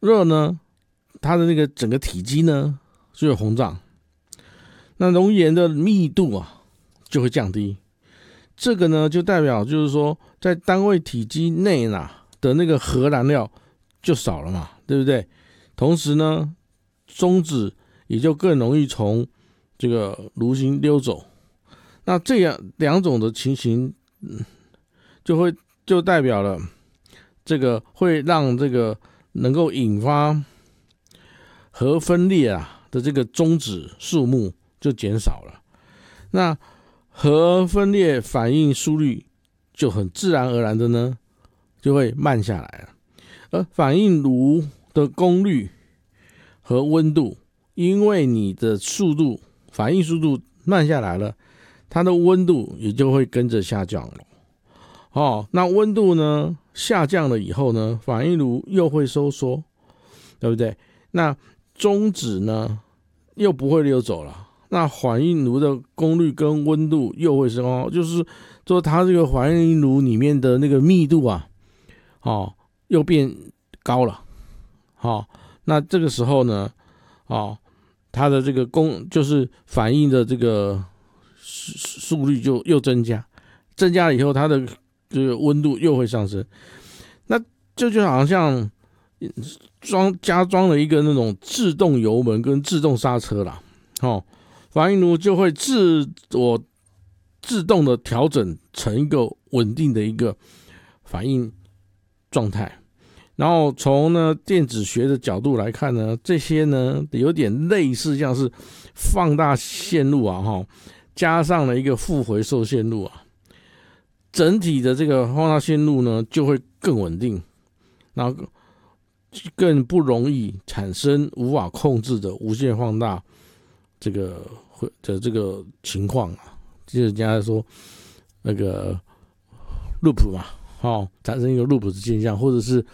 热呢，它的那个整个体积呢就会膨胀，那熔岩的密度啊就会降低。这个呢就代表就是说，在单位体积内呢的那个核燃料就少了嘛，对不对？同时呢，中子也就更容易从这个炉心溜走。那这样两种的情形，就代表了这个会让这个能够引发核分裂的这个中子数目就减少了。那核分裂反应速率就很自然而然的呢就会慢下来了。而反应炉的功率和温度，因为你的反应速度慢下来了，它的温度也就会跟着下降了。那温度呢下降了以后呢，反应炉又会收缩，对不对？那中子呢又不会溜走了，那反应炉的功率跟温度又会升高，就是说它这个反应炉里面的那个密度又变高了。那这个时候呢它的这个就是反应的这个速率就又增加了以后，它的这个温度又会上升。那这就好像加装了一个那种自动油门跟自动刹车啦。反应炉就会自动的调整成一个稳定的一个反应状态。然后从电子学的角度来看呢，这些呢有点类似像是放大线路加上了一个负回收线路整体的这个放大线路呢就会更稳定，然后更不容易产生无法控制的无限放大这个情况就是人家说那个 loop 嘛，产生一个 loop 的现象，或者是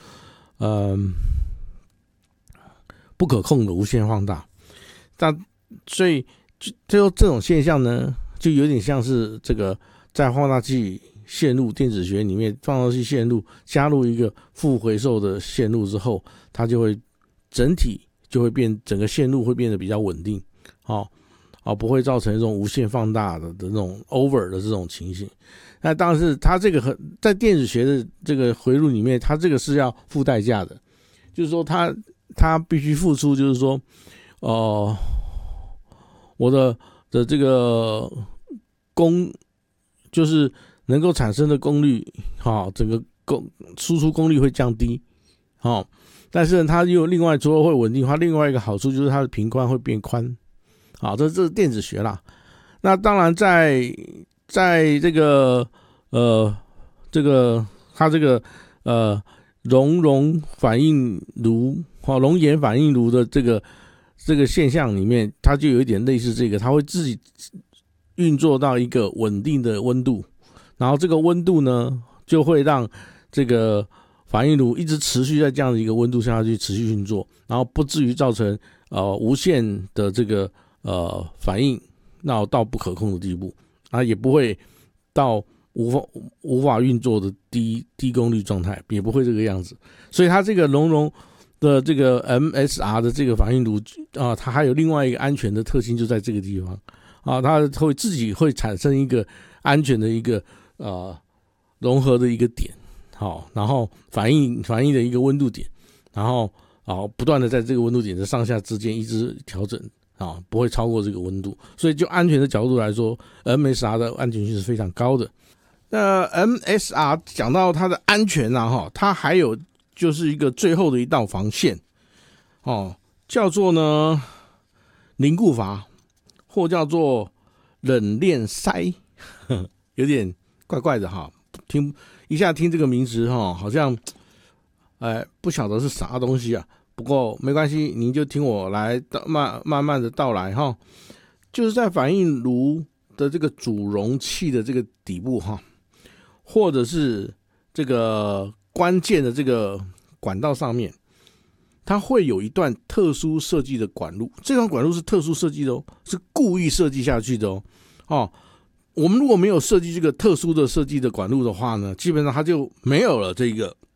不可控的无限放大。所以就这种现象呢，就有点像是这个在放大器线路电子学里面，放大器线路加入一个负回收的线路之后，它就会整体就会整个线路会变得比较稳定，不会造成这种无限放大的那种 over 的这种情形。那当然是它这个在电子学的这个回路里面，它这个是要付代价的，就是说它必须付出，就是说我的这个就是能够产生的功率整个输出功率会降低但是它又另外除了会稳定，它另外一个好处就是它的频宽会变宽这是电子学啦。那当然在这个它这个熔反应炉熔岩反应炉的这个现象里面，它就有一点类似这个，它会自己运作到一个稳定的温度，然后这个温度呢就会让这个反应炉一直持续在这样的一个温度下去持续运作，然后不至于造成无限的这个反应到不可控的地步也不会到无法运作的低功率状态，也不会这个样子。所以它这个熔的这个 MSR 的这个反应炉它还有另外一个安全的特性，就在这个地方它会自己会产生一个安全的一个融合的一个点然后反应的一个温度点，然后不断的在这个温度点的上下之间一直调整不会超过这个温度。所以就安全的角度来说， MSR 的安全性是非常高的。那 MSR 讲到它的安全它还有就是一个最后的一道防线叫做呢凝固阀，或叫做冷链塞有点怪怪的一下听这个名词好像不晓得是啥东西不过没关系，您就听我来慢慢的道来就是在反应炉的这个主容器的这个底部或者是这个关键的这个管道上面，它会有一段特殊设计的管路。这段管路是特殊设计的是故意设计下去的我们如果没有设计这个特殊的设计的管路的话呢，基本上它就没有了这个